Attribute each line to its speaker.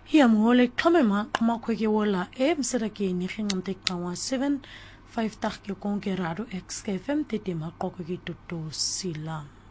Speaker 1: Hiya muhole khamema khama khweke wola msera ke ni khingamte kawa 7 5 tak ke kong ke rado XFM tete ma qoko ke tutu sila